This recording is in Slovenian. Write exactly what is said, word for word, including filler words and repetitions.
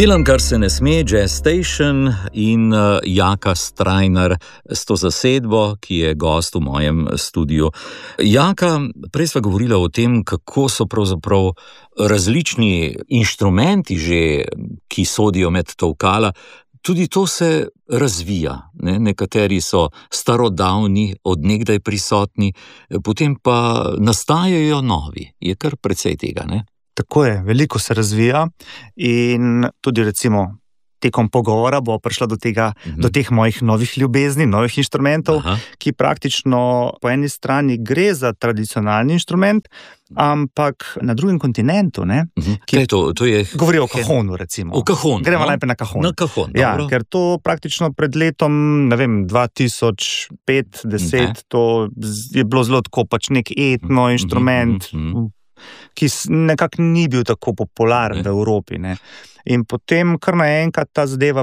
Delam, kar se ne sme, Jazz Station in uh, Jaka Strajnar s to zasedbo, ki je gost v mojem studiu. Jaka, prej sva govorila o tem, kako so pravzaprav različni inštrumenti že, ki sodijo med tolkala. Tudi to se razvija. Ne? Nekateri so starodavni, od nekdaj prisotni, potem pa nastajajo novi. Je kar precej tega, ne? Tako je, veliko se razvija in tudi recimo tekom pogovora bo prišla do tega, uh-huh. do teh mojih novih ljubezni, novih inštrumentov, Aha. ki praktično po eni strani gre za tradicionalni inštrument, ampak na drugem kontinentu, ne? Uh-huh. Ki Kaj je to? To je... Govori o kahonu, recimo. O kahonu. Gremo no? najprej na kahon. Na kahon, ja, dobro. ker to praktično pred letom, ne vem, dva tisoč pet, deset, okay. to je bilo zelo tako pač nek etno uh-huh. inštrument, uh-huh. ki nekako ni bil tako popularen v Evropi. Ne. In potem kar naenkrat ta zadeva